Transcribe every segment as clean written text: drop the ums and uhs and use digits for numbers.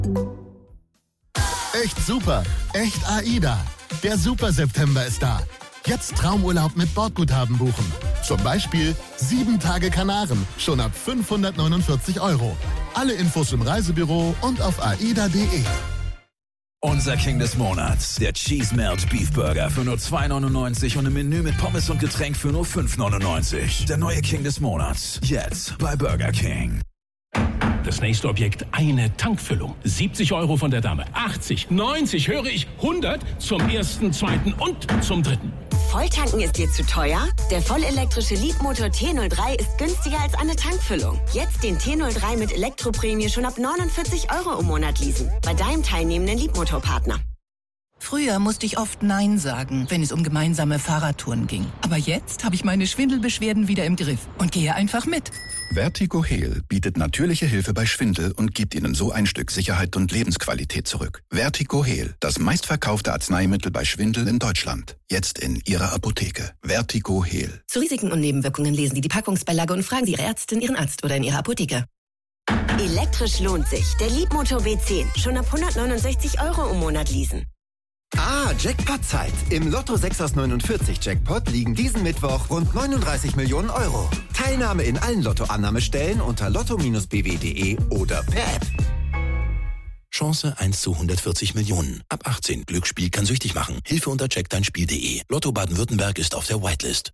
Echt super, echt AIDA. Der Super September ist da. Jetzt Traumurlaub mit Bordguthaben buchen. Zum Beispiel 7 Tage Kanaren, schon ab 549 €. Alle Infos im Reisebüro und auf aida.de. Unser King des Monats, der Cheese Melt Beef Burger für nur 2,99 und im Menü mit Pommes und Getränk für nur 5,99. Der neue King des Monats, jetzt bei Burger King. Das nächste Objekt, eine Tankfüllung. 70 € von der Dame. 80, 90, höre ich, 100 zum ersten, zweiten und zum dritten. Volltanken ist dir zu teuer? Der vollelektrische Leapmotor T03 ist günstiger als eine Tankfüllung. Jetzt den T03 mit Elektroprämie schon ab 49 € im Monat leasen. Bei deinem teilnehmenden Leapmotor-Partner. Früher musste ich oft Nein sagen, wenn es um gemeinsame Fahrradtouren ging. Aber jetzt habe ich meine Schwindelbeschwerden wieder im Griff und gehe einfach mit. Vertigo Heal bietet natürliche Hilfe bei Schwindel und gibt Ihnen so ein Stück Sicherheit und Lebensqualität zurück. Vertigo Heal, das meistverkaufte Arzneimittel bei Schwindel in Deutschland. Jetzt in Ihrer Apotheke. Vertigo Heal. Zu Risiken und Nebenwirkungen lesen Sie die Packungsbeilage und fragen Sie Ihre Ärztin, Ihren Arzt oder in Ihrer Apotheke. Elektrisch lohnt sich. Der Leapmotor B10. Schon ab 169 € im Monat leasen. Jackpot-Zeit. Im Lotto 6 aus 49 Jackpot liegen diesen Mittwoch rund 39 Millionen €. Teilnahme in allen Lottoannahmestellen unter lotto-bw.de oder per App. Chance 1 zu 140 Millionen. Ab 18. Glücksspiel kann süchtig machen. Hilfe unter checkdeinspiel.de. Lotto Baden-Württemberg ist auf der Whitelist.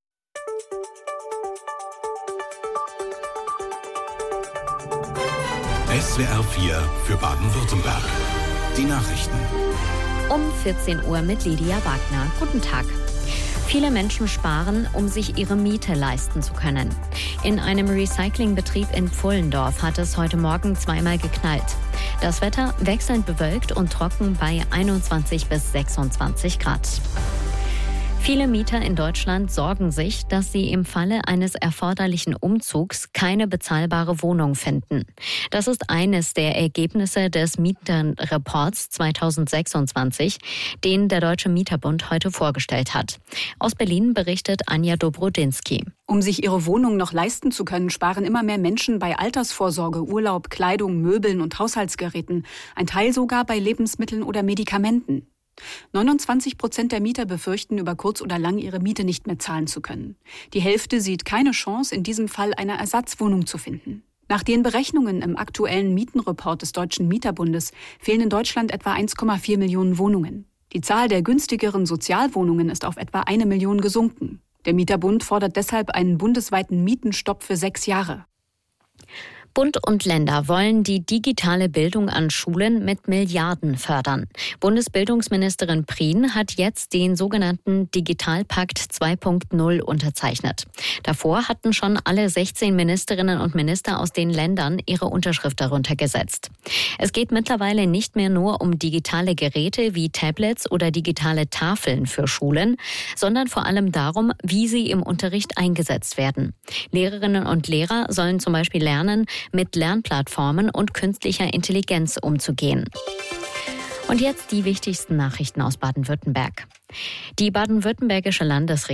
SWR 4 für Baden-Württemberg. Die Nachrichten. Um 14 Uhr mit Lydia Wagner. Guten Tag. Viele Menschen sparen, um sich ihre Miete leisten zu können. In einem Recyclingbetrieb in Pfullendorf hat es heute Morgen zweimal geknallt. Das Wetter wechselnd bewölkt und trocken bei 21 bis 26 Grad. Viele Mieter in Deutschland sorgen sich, dass sie im Falle eines erforderlichen Umzugs keine bezahlbare Wohnung finden. Das ist eines der Ergebnisse des Mieterreports 2026, den der Deutsche Mieterbund heute vorgestellt hat. Aus Berlin berichtet Anja Dobrodinsky. Um sich ihre Wohnung noch leisten zu können, sparen immer mehr Menschen bei Altersvorsorge, Urlaub, Kleidung, Möbeln und Haushaltsgeräten. Ein Teil sogar bei Lebensmitteln oder Medikamenten. 29% der Mieter befürchten, über kurz oder lang ihre Miete nicht mehr zahlen zu können. Die Hälfte sieht keine Chance, in diesem Fall eine Ersatzwohnung zu finden. Nach den Berechnungen im aktuellen Mietenreport des Deutschen Mieterbundes fehlen in Deutschland etwa 1,4 Millionen Wohnungen. Die Zahl der günstigeren Sozialwohnungen ist auf etwa 1 Million gesunken. Der Mieterbund fordert deshalb einen bundesweiten Mietenstopp für 6 Jahre. Bund und Länder wollen die digitale Bildung an Schulen mit Milliarden fördern. Bundesbildungsministerin Prien hat jetzt den sogenannten Digitalpakt 2.0 unterzeichnet. Davor hatten schon alle 16 Ministerinnen und Minister aus den Ländern ihre Unterschrift darunter gesetzt. Es geht mittlerweile nicht mehr nur um digitale Geräte wie Tablets oder digitale Tafeln für Schulen, sondern vor allem darum, wie sie im Unterricht eingesetzt werden. Lehrerinnen und Lehrer sollen zum Beispiel lernen, mit Lernplattformen und künstlicher Intelligenz umzugehen. Und jetzt die wichtigsten Nachrichten aus Baden-Württemberg. Die baden-württembergische Landesregierung